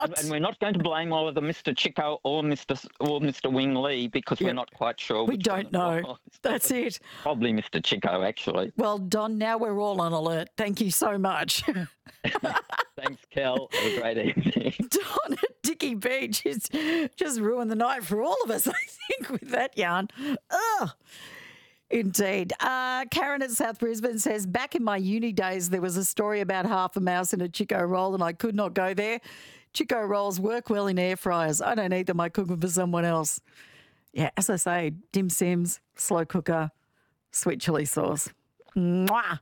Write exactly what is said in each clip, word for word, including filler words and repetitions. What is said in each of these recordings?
And, and we're not going to blame either Mister Chico or Mister S- or Mister Wing Lee because Yep. we're not quite sure. We which one don't it know. was. That's it. Probably Mister Chico, actually. Well, Don, now we're all on alert. Thank you so much. Thanks, Kel. Have a great evening. Don at Dicky Beach has just ruined the night for all of us, I think, with that yarn. Ugh. Indeed. Uh, Karen at South Brisbane says, back in my uni days, there was a story about half a mouse in a Chico roll and I could not go there. Chico rolls work well in air fryers. I don't eat them. I cook them for someone else. Yeah, as I say, dim sims, slow cooker, sweet chili sauce. Mwah.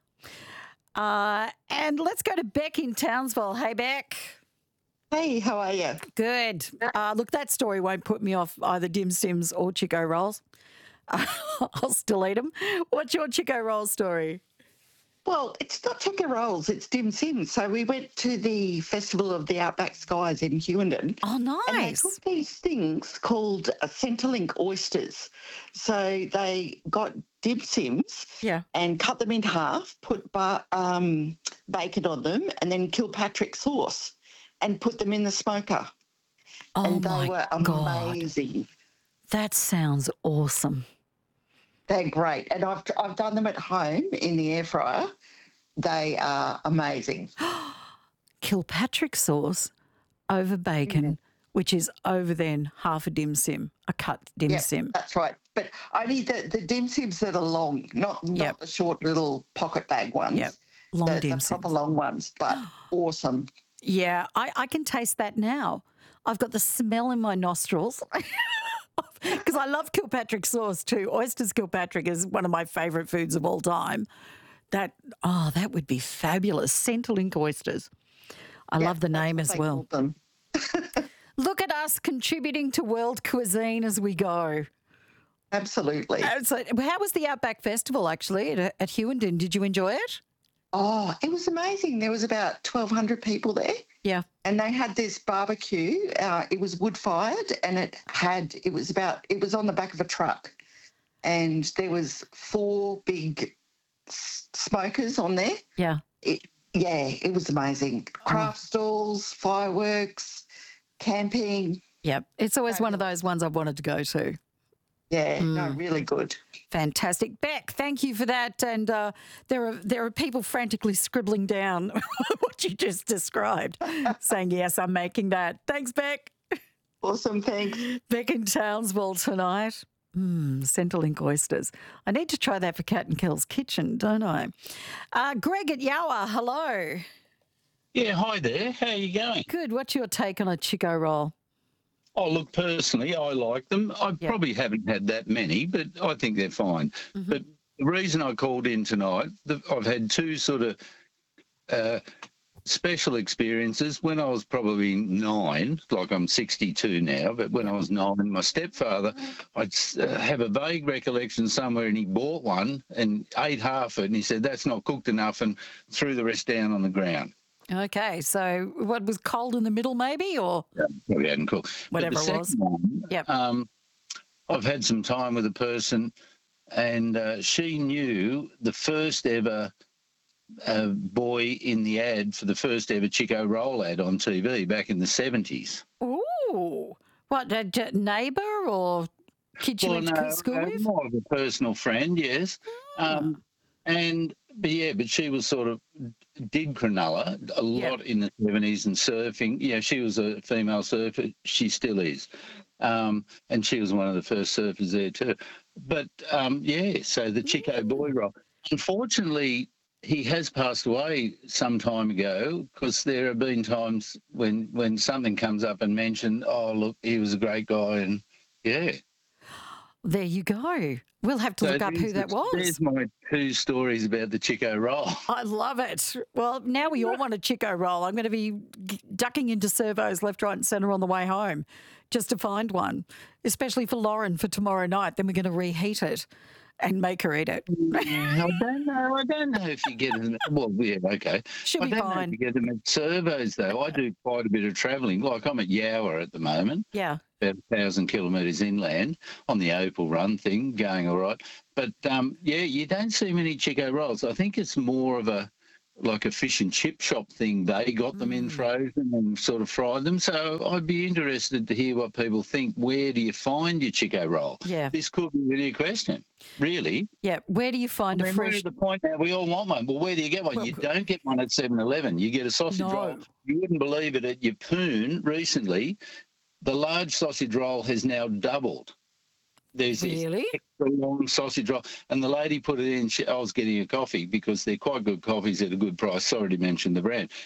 Uh, and let's go to Beck in Townsville. Hey, Beck. Hey, how are you? Good. Uh, look, that story won't put me off either dim sims or Chico rolls. I'll still eat them. What's your Chico roll story? Well, it's not Chico rolls, it's dim sims. So we went to the Festival of the Outback Skies in Hewenden. Oh, And they nice. took these things called uh, Centrelink oysters. So they got dim sims Yeah. and cut them in half, put ba- um, bacon on them, and then Kilpatrick sauce and put them in the smoker. Oh, and they my were God. amazing. That sounds awesome. They're great. And I've, I've done them at home in the air fryer. They are amazing. Kilpatrick sauce over bacon, which is over then half a dim sim, a cut dim Yep, sim. that's right. But only the, the dim sims that are long, not, not Yep. the short little pocket bag ones. Yep. Long the, dim the sims. proper long ones, but awesome. Yeah, I, I can taste that now. I've got the smell in my nostrils because I love Kilpatrick sauce too. Oysters Kilpatrick is one of my favourite foods of all time. That oh, that would be fabulous. Centrelink oysters. I Yeah, love the that's name what as they well. called them. Look at us contributing to world cuisine as we go. Absolutely. Uh, So, how was the Outback Festival actually at, at Hewenden? Did you enjoy it? Oh, it was amazing. There was about twelve hundred people there. Yeah. And they had this barbecue. Uh, it was wood fired, and it had it was about it was on the back of a truck, and there was four big s- smokers on there. Yeah. It, yeah, it was amazing. Craft stalls, fireworks, camping. Yep. It's always one of those ones I've wanted to go to. Yeah, Mm. no, really good. Fantastic. Beck, thank you for that. And uh, there are there are people frantically scribbling down what you just described, saying, yes, I'm making that. Thanks, Beck. Awesome, thanks. Beck in Townsville tonight. Mmm, Centrelink oysters. I need to try that for Cat and Kel's Kitchen, don't I? Uh, Greg at Yowa, hello. Yeah, hi there. How are you going? Good. What's your take on a Chico roll? Oh, look, personally, I like them. I Yeah. probably haven't had that many, but I think they're fine. Mm-hmm. But the reason I called in tonight, the, I've had two sort of uh, special experiences. When I was probably nine, like I'm sixty-two now, but when I was nine, my stepfather, I'd uh, have a vague recollection somewhere, and he bought one and ate half it, and he said, that's not cooked enough, and threw the rest down on the ground. Okay, so what was cold in the middle maybe or? Probably hadn't cooked. Whatever but the it was. second One, Yep. um, I've had some time with a person, and uh, she knew the first ever uh, boy in the ad for the first ever Chico roll ad on T V back in the seventies. Ooh. What, a j- neighbour or kid you Well, went to no, school uh, with? more of a personal friend, yes. Um, and but yeah, but she was sort of did Cronulla a Yeah. lot in the seventies and surfing. Yeah, she was a female surfer. She still is, um, and she was one of the first surfers there too. But um, yeah, so the Chico boy roll. Unfortunately, he has passed away some time ago because there have been times when when something comes up and mentioned, oh look, he was a great guy, and yeah. There you go. We'll have to So look up who there's- that was. There's my two stories about the Chico roll. I love it. Well, now we all want a Chico roll. I'm going to be g- ducking into servos left, right, and centre on the way home just to find one, especially for Lauren for tomorrow night. Then we're going to reheat it and make her eat it. I don't know. I don't know if you get them. Well, yeah, okay. She'll I be don't know fine. if you get them at servos, though. I do quite a bit of travelling. Like I'm at Yower at the moment, Yeah. about a thousand kilometres inland on the Opal Run thing, going all right. But um, yeah, you don't see many Chico rolls. I think it's more of a like a fish and chip shop thing. They got them in frozen and sort of fried them. So I'd be interested to hear what people think. Where do you find your Chico roll? Yeah. This could be the new question, really. Yeah. Where do you find I mean, a we're fresh? at the point now we all want one. Well, where do you get one? Well, you don't get one at seven eleven. You get a sausage No. roll. You wouldn't believe it, at Yeppoon recently, the large sausage roll has now doubled. There's Really? this extra long sausage roll. And the lady put it in. She, I was getting a coffee because they're quite good coffees at a good price. Sorry to mention the brand.